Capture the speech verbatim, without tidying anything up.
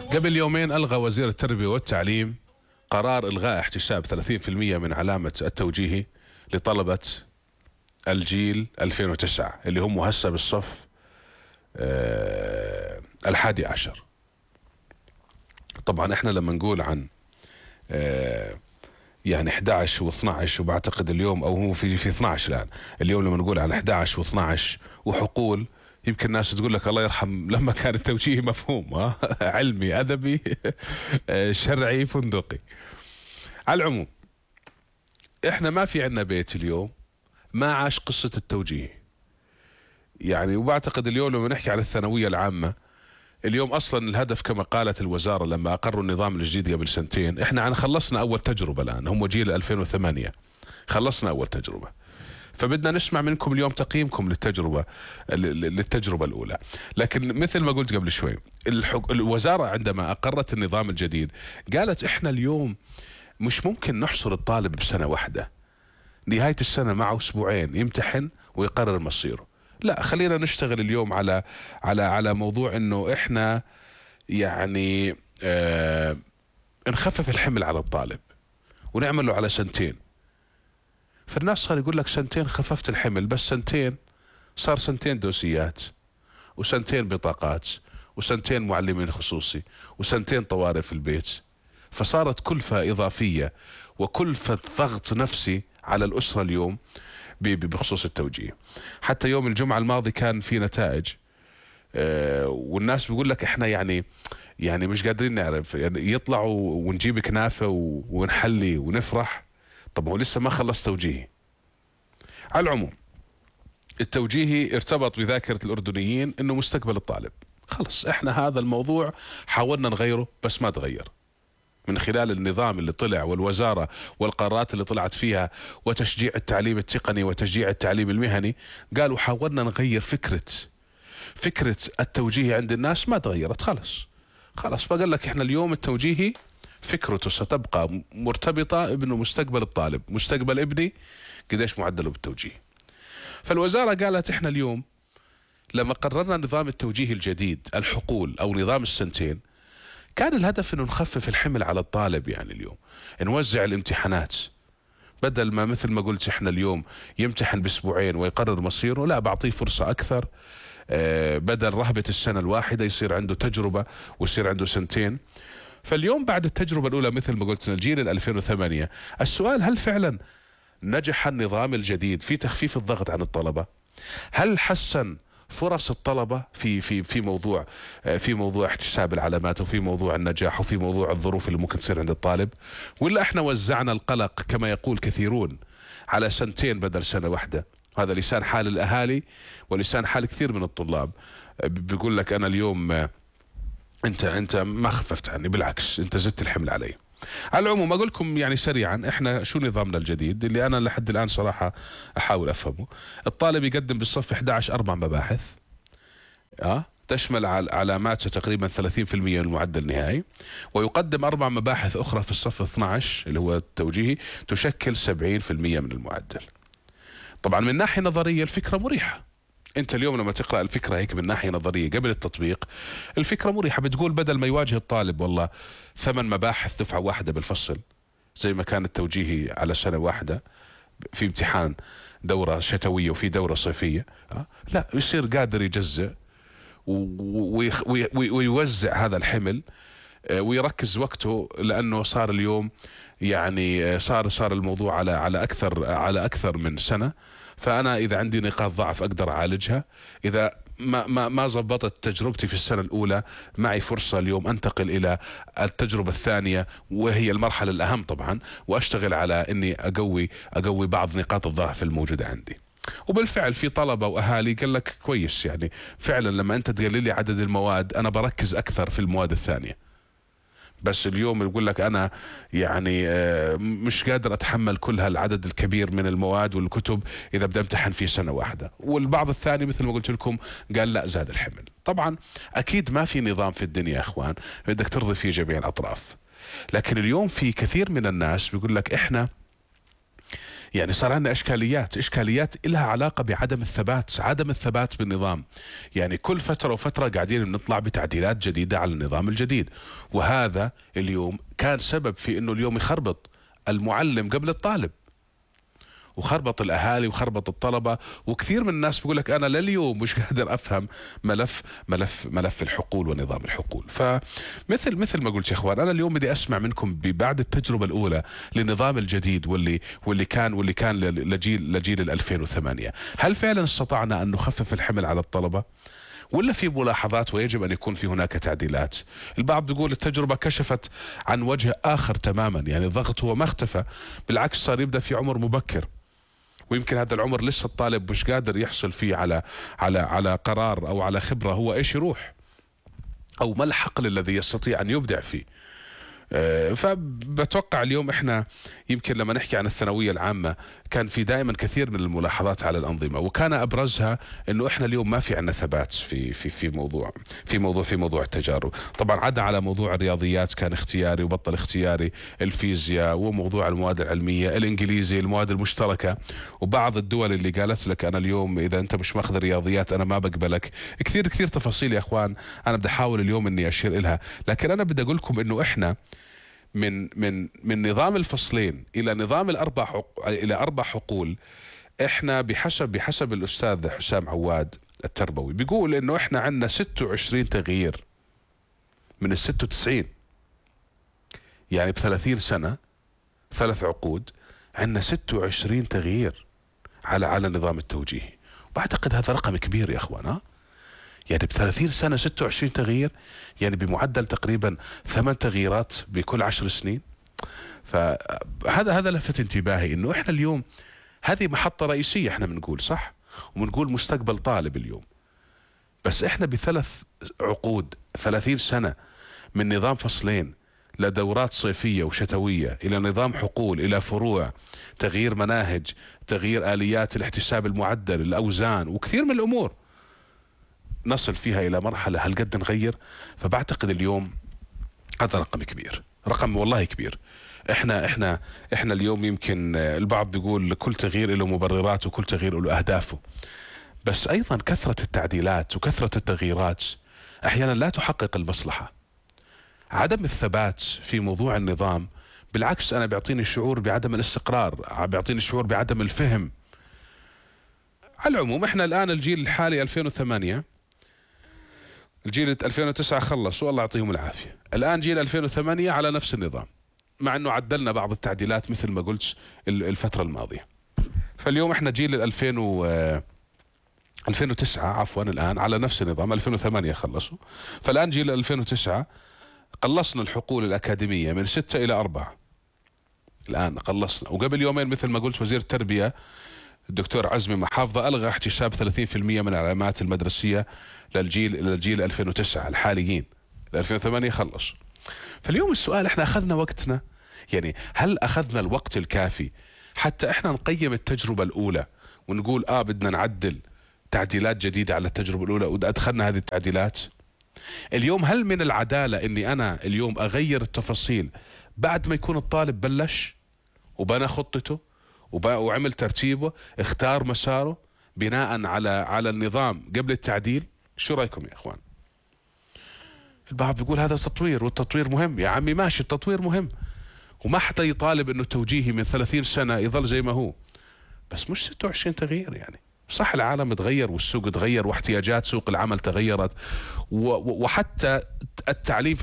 قبل يومين ألغى وزير التربية والتعليم قرار إلغاء احتساب ثلاثين بالمئة من علامة التوجيهي لطلبة الجيل ألفين وتسعة اللي هم هسه بالصف آه الحادي عشر. طبعا احنا لما نقول عن آه يعني أحد عشر واثني عشر، وبعتقد اليوم او هو في في اثني عشر الان، اليوم لما نقول عن أحد عشر واثني عشر وحقول، يمكن الناس تقول لك الله يرحم لما كان التوجيهي مفهوم ها علمي ادبي شرعي فندقي. على العموم احنا ما في عندنا بيت اليوم ما عاش قصة التوجيهي يعني. وبعتقد اليوم لما نحكي عن الثانوية العامة، اليوم اصلا الهدف كما قالت الوزارة لما اقروا النظام الجديد قبل سنتين، احنا عن خلصنا اول تجربة الان، هم جيل ألفين وثمانية خلصنا اول تجربة، فبدنا نسمع منكم اليوم تقييمكم للتجربة للتجربة الأولى. لكن مثل ما قلت قبل شوي، الوزارة عندما أقرت النظام الجديد قالت إحنا اليوم مش ممكن نحصر الطالب بسنة واحدة، نهاية السنة معه أسبوعين يمتحن ويقرر مصيره. لا، خلينا نشتغل اليوم على على على موضوع إنه إحنا يعني آه نخفف الحمل على الطالب ونعمله على سنتين. فالناس صار يقول لك سنتين خففت الحمل، بس سنتين صار سنتين دوسيات وسنتين بطاقات وسنتين معلمين خصوصي وسنتين طوارئ في البيت، فصارت كلفة إضافية وكلفة ضغط نفسي على الأسرة اليوم بخصوص التوجيه. حتى يوم الجمعة الماضي كان في نتائج آه والناس بيقول لك احنا يعني يعني مش قادرين نعرف، يعني يطلعوا ونجيب كنافة ونحلي ونفرح. طب هو لسه ما خلص توجيهي. على العموم التوجيهي ارتبط بذاكرة الأردنيين إنه مستقبل الطالب، خلص احنا هذا الموضوع حاولنا نغيره بس ما تغير من خلال النظام اللي طلع والوزارة والقرارات اللي طلعت فيها وتشجيع التعليم التقني وتشجيع التعليم المهني. قالوا حاولنا نغير فكرة فكرة التوجيهي عند الناس، ما تغيرت خلص خلص. فقال لك احنا اليوم التوجيهي فكرته ستبقى مرتبطة بأنه مستقبل الطالب، مستقبل ابني قديش معدله بالتوجيه. فالوزارة قالت احنا اليوم لما قررنا نظام التوجيه الجديد الحقول او نظام السنتين، كان الهدف انه نخفف الحمل على الطالب. يعني اليوم نوزع الامتحانات، بدل ما مثل ما قلت احنا اليوم يمتحن باسبوعين ويقرر مصيره، لا بعطيه فرصة اكثر. آه بدل رهبة السنة الواحدة يصير عنده تجربة ويصير عنده سنتين. فاليوم بعد التجربة الأولى مثل ما قلت الجيل ال ألفين وثمانية، السؤال هل فعلا نجح النظام الجديد في تخفيف الضغط عن الطلبة؟ هل حسن فرص الطلبة في في في موضوع في موضوع احتساب العلامات وفي موضوع النجاح وفي موضوع الظروف اللي ممكن تصير عند الطالب؟ ولا احنا وزعنا القلق كما يقول كثيرون على سنتين بدل سنة واحدة؟ هذا لسان حال الأهالي ولسان حال كثير من الطلاب. بيقول لك أنا اليوم انت انت ما خففت عني، بالعكس انت زدت الحمل علي. على العموم اقول لكم يعني سريعا احنا شو نظامنا الجديد اللي انا لحد الان صراحه احاول افهمه. الطالب يقدم بالصف أحد عشر اربع مباحث اه تشمل علامات تقريبا ثلاثين بالمئة من المعدل النهائي، ويقدم اربع مباحث اخرى في الصف اثني عشر اللي هو التوجيهي تشكل سبعين بالمئة من المعدل. طبعا من ناحيه نظريه الفكره مريحه. انت اليوم لما تقرأ الفكرة هيك من ناحية نظرية قبل التطبيق، الفكرة مريحة. بتقول بدل ما يواجه الطالب والله ثمان مباحث دفعة واحدة بالفصل زي ما كان التوجيهي على سنة واحدة في امتحان دورة شتوية وفي دورة صيفية، أه؟ لا يصير قادر يجزء ويوزع هذا الحمل ويركز وقته، لأنه صار اليوم يعني صار صار الموضوع على على أكثر على أكثر من سنة. فأنا إذا عندي نقاط ضعف أقدر أعالجها، إذا ما ما ما زبطت تجربتي في السنة الأولى معي فرصة اليوم أنتقل إلى التجربة الثانية وهي المرحلة الأهم طبعا، وأشتغل على إني أقوي أقوي بعض نقاط الضعف الموجودة عندي. وبالفعل في طلبة وأهالي قال لك كويس، يعني فعلا لما أنت تقلل لي عدد المواد أنا بركز أكثر في المواد الثانية. بس اليوم يقول لك أنا يعني مش قادر أتحمل كل هالعدد الكبير من المواد والكتب إذا بدي أمتحن في سنة واحدة. والبعض الثاني مثل ما قلت لكم قال لا زاد الحمل. طبعا أكيد ما في نظام في الدنيا يا أخوان بدك ترضي فيه جميع الأطراف، لكن اليوم في كثير من الناس بيقول لك إحنا يعني صار عندنا اشكاليات، اشكاليات لها علاقه بعدم الثبات، عدم الثبات بالنظام. يعني كل فتره وفتره قاعدين بنطلع بتعديلات جديده على النظام الجديد، وهذا اليوم كان سبب في انه اليوم يخربط المعلم قبل الطالب، وخربط الاهالي وخربط الطلبه. وكثير من الناس بيقول لك انا لليوم مش قادر افهم ملف ملف ملف الحقول ونظام الحقول. فمثل مثل ما قلت يا اخوان، انا اليوم بدي اسمع منكم بعد التجربه الاولى للنظام الجديد واللي واللي كان واللي كان لجيل لجيل ال ألفين وثمانية، هل فعلا استطعنا ان نخفف الحمل على الطلبه؟ ولا في ملاحظات ويجب ان يكون في هناك تعديلات؟ البعض بيقول التجربه كشفت عن وجه اخر تماما، يعني الضغط هو ما اختفى، بالعكس صار يبدا في عمر مبكر، ويمكن هذا العمر لسه الطالب مش قادر يحصل فيه على على على قرار او على خبره هو ايش يروح، او ما الحقل الذي يستطيع ان يبدع فيه. فبتوقع اليوم احنا يمكن لما نحكي عن الثانويه العامه كان في دائما كثير من الملاحظات على الانظمه، وكان ابرزها انه احنا اليوم ما في عندنا ثبات في في في موضوع في موضوع في موضوع التجارب. طبعا عدا على موضوع الرياضيات كان اختياري وبطل اختياري، الفيزياء وموضوع المواد العلميه، الانجليزي، المواد المشتركه، وبعض الدول اللي قالت لك انا اليوم اذا انت مش ماخذ الرياضيات انا ما بقبلك. كثير كثير تفاصيل يا اخوان انا بدي احاول اليوم اني اشير لها، لكن انا بدي اقول لكم انه احنا من من من نظام الفصلين الى نظام الاربع حق... الى اربع حقول. احنا بحسب بحسب الاستاذ حسام عواد التربوي بيقول انه احنا عندنا ستة وعشرين تغيير من ال ستة وتسعين، يعني ب ثلاثين سنه ثلاث عقود عندنا ستة وعشرين تغيير على على النظام التوجيهي. واعتقد هذا رقم كبير يا اخوان، ها يعني ب ثلاثين سنه ستة وعشرين تغيير، يعني بمعدل تقريبا ثمان تغييرات بكل عشر سنين. فهذا هذا لفت انتباهي انه احنا اليوم هذه محطه رئيسيه، احنا بنقول صح وبنقول مستقبل طالب اليوم، بس احنا بثلاث عقود ثلاثين سنه من نظام فصلين لدورات صيفيه وشتويه الى نظام حقول الى فروع، تغيير مناهج، تغيير اليات الاحتساب المعدل، الاوزان، وكثير من الامور نصل فيها الى مرحله هل قد نغير. فبعتقد اليوم هذا رقم كبير، رقم والله كبير. احنا احنا احنا اليوم يمكن البعض بيقول كل تغيير له مبررات وكل تغيير له اهدافه، بس ايضا كثره التعديلات وكثره التغييرات احيانا لا تحقق المصلحه. عدم الثبات في موضوع النظام بالعكس انا بيعطيني شعور بعدم الاستقرار، بيعطيني شعور بعدم الفهم. على العموم احنا الان الجيل الحالي ألفين وثمانية، الجيل ألفين وتسعة خلص والله يعطيهم العافيه، الان جيل ألفين وثمانية على نفس النظام، مع انه عدلنا بعض التعديلات مثل ما قلت الفتره الماضيه. فاليوم احنا جيل ألفين و ألفين وتسعة عفوا الان على نفس النظام، ألفين وثمانية خلصوا، فالان جيل ألفين وتسعة قلصنا الحقول الاكاديميه من ستة الى أربعة، الان قلصنا. وقبل يومين مثل ما قلت وزير التربيه الدكتور عزمي محافظه الغى احتساب ثلاثين بالمئة من العلامات المدرسيه للجيل للجيل ألفين وتسعة الحاليين، ألفين وثمانية خلص. فاليوم السؤال احنا اخذنا وقتنا، يعني هل اخذنا الوقت الكافي حتى احنا نقيم التجربه الاولى ونقول اه بدنا نعدل تعديلات جديده على التجربه الاولى وادخلنا هذه التعديلات؟ اليوم هل من العداله اني انا اليوم اغير التفاصيل بعد ما يكون الطالب بلش وبنى خطته وعمل ترتيبه، اختار مساره بناء على على النظام قبل التعديل؟ شو رايكم يا اخوان؟ البعض بيقول هذا تطوير والتطوير مهم. يا عمي ماشي التطوير مهم، وما حدا يطالب انه توجيهي من ثلاثين سنه يظل زي ما هو، بس مش ستة وعشرين تغيير. يعني صح العالم تغير والسوق تغير واحتياجات سوق العمل تغيرت، وحتى التعليم